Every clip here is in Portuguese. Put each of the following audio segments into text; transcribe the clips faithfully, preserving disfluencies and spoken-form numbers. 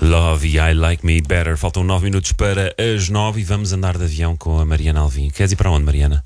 Love e I Like Me Better. Faltam nove minutos para as nove e vamos andar de avião com a Mariana Alvim. Queres ir para onde, Mariana?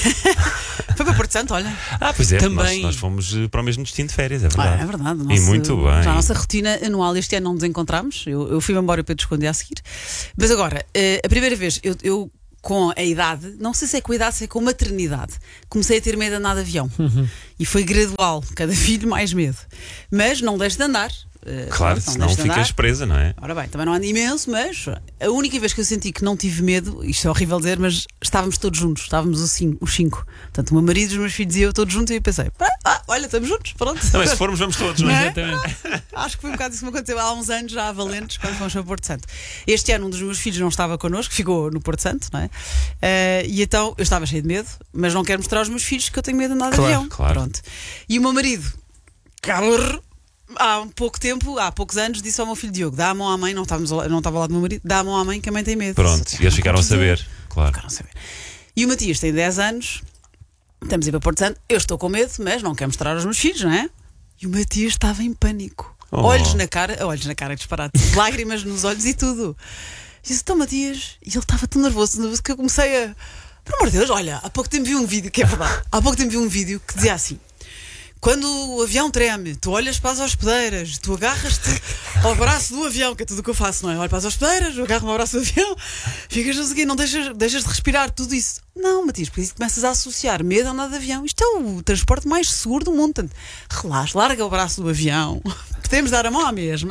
Foi para Porto Santo, olha. Ah, pois é, Também. nós, nós fomos uh, para o mesmo destino de férias, é verdade. Ah, é verdade. E muito bem. Já a nossa rotina anual este ano não nos encontramos. Eu, eu fui-me embora e o Pedro esconder a seguir. Mas agora, uh, a primeira vez, eu, eu com a idade, não sei se é com a idade, se é com a maternidade, comecei a ter medo de andar de avião. Uhum. E foi gradual, cada filho mais medo. Mas não deixo de andar. Uh, Claro, pronto, senão deixo de ficas andar. presa, não é? Ora bem, também não ando imenso, mas a única vez que eu senti que não tive medo, isto é horrível dizer, mas estávamos todos juntos, estávamos os cinco, os cinco. Portanto, o meu marido, os meus filhos e eu todos juntos, e eu pensei, ah, ah, olha, estamos juntos, pronto. Também se formos, vamos todos, não Não é? é? Acho que foi um bocado isso que me aconteceu há uns anos, já a Valentes, quando fomos para Porto Santo. Este ano um dos meus filhos não estava connosco, ficou no Porto Santo, não é? Uh, e então eu estava cheio de medo, mas não quero mostrar aos meus filhos que eu tenho medo de andar de Claro, avião. claro. Pronto. E o meu marido, calor. Há um pouco tempo, há poucos anos, disse ao meu filho Diogo: dá a mão à mãe, não, estávamos, ao- não estava ao lado do meu marido, dá a mão à mãe que a mãe tem medo. Pronto, Disse, e eles ficaram a "Não podes dizer." saber, claro. Ficaram a saber. E o Matias tem dez anos, estamos a ir para Porto Santo, eu estou com medo, mas não quero mostrar aos meus filhos, não é? E o Matias estava em pânico. Oh. Olhos na cara, olhos na cara, disparate, lágrimas nos olhos e tudo. E disse: então, Matias, e ele estava tão nervoso, nervoso que eu comecei a. Por amor de Deus, olha, há pouco tempo vi um vídeo, que é verdade, há pouco tempo vi um vídeo que dizia assim: quando o avião treme, tu olhas para as hospedeiras, tu agarras-te ao braço do avião, que é tudo o que eu faço, não é? Olho para as hospedeiras, eu agarro-me ao braço do avião, ficas a seguir, não deixas, deixas de respirar, tudo isso. Não, Matias, por isso começas a associar medo a andar de avião. Isto é o transporte mais seguro do mundo. Portanto, relaxa, larga o braço do avião, podemos dar a mão à mesma.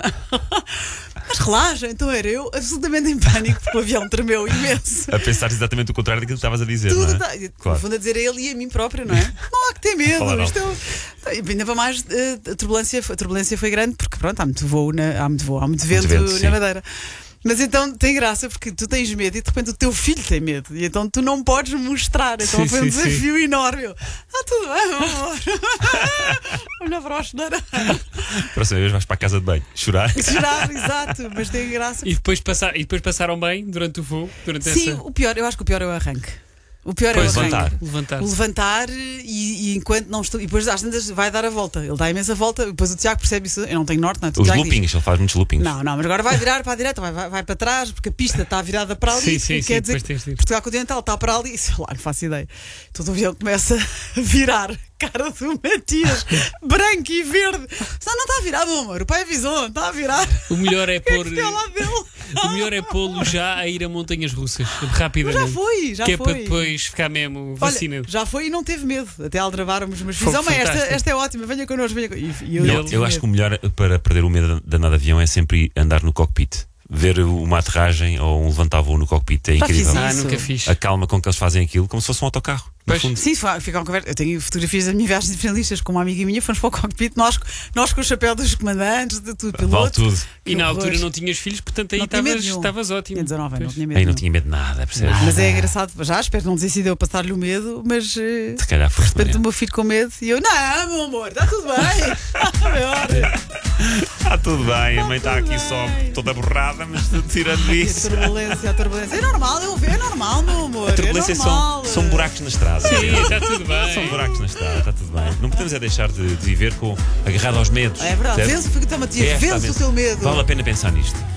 Mas relaxa, então era eu absolutamente em pânico, porque o avião tremeu imenso. A pensar exatamente o contrário daquilo que estavas a dizer, Tudo não é? tá, e, Claro. no fundo a dizer a ele e a mim própria, não é? Não há que ter medo. Falar Isto é, um- e ainda para mais, eh, a turbulência, foi- a turbulência foi grande, porque pronto, há muito voo, na, há muito voo, há muito vento, vento, sim. na Madeira. Mas então tem graça, porque tu tens medo e de repente o teu filho tem medo, e então tu não podes mostrar. Então Sim, foi um sim, desafio enorme. Está tudo bem, meu amor. Olha para a hospedeira. Próxima vez vais para a casa de banho chorar. Chorar, exato, mas tem graça. E depois, passar, e depois passaram bem durante o voo? Durante Sim, essa... o pior, eu acho que o pior é o arranque. O pior Pois, é o arranque. levantar. Levantar. O levantar e, e enquanto não estou. E depois às tantas vai dar a volta. Ele dá a imensa volta. Depois o Tiago percebe isso. Eu não tenho norte, não é? O Os Tiago diz, loopings, ele faz muitos loopings. Não, não, mas agora vai virar para a direita, vai, vai, vai para trás, porque a pista está virada para ali. Sim, sim, e sim, quer dizer depois que tens de ir. Portugal Continental está para ali. Sei lá, não faço ideia. Todo o avião começa a virar. Cara do Matias, branco e verde. Só não está a virar, meu amor. O pai avisou, está a virar. O melhor é pôr. Fiquei ao lado dele. O melhor é pô-lo já a ir a montanhas russas, Mas rapidamente. já foi, já que é foi. para depois ficar mesmo Olha, vacinado. já foi e não teve medo. Até aldrabarmos, mas Foi fiz, oh, mãe, esta, fantástico. esta é ótima, venha connosco, venha connosco. E, e Eu, não eu tive acho que medo. o melhor para perder o medo de andar de avião é sempre andar no cockpit. Ver uma aterragem ou um levantar voo no cockpit é Já fiz incrível. Ah, isso. nunca fiz. A calma com que eles fazem aquilo, como se fosse um autocarro. No Pois. fundo. Sim, foi- fica uma conversa. Eu tenho fotografias da minha viagem de finalistas com uma amiga minha, fomos para o cockpit, nós, nós com o chapéu dos comandantes, de tudo, piloto. Vale tudo. E Que na horror. altura não tinhas filhos, portanto aí Não tinha medo estavas nenhum. estavas Tinha ótimo. dezanove anos, não Pois. tinha medo. Aí não nenhum. tinha medo de nada, percebes? Mas é engraçado, já espero que não tenha sido eu passar-lhe o medo, mas eh, Se calhar de foste repente o Mariana. meu filho com medo e eu, não, meu amor, está tudo bem. Está tudo bem, a mãe está tudo aqui bem. só toda borrada, mas tirando A isso. turbulência, a turbulência. É normal, eu vejo, é normal, meu amor. A turbulência é normal. são, são buracos na estrada. Sim, está tudo bem. São buracos na estrada, está tudo bem. Não podemos é deixar de, de viver com agarrado aos medos. É verdade, certo? vence, porque então, Matias, Esta vence o mensagem. teu medo. Vale a pena pensar nisto.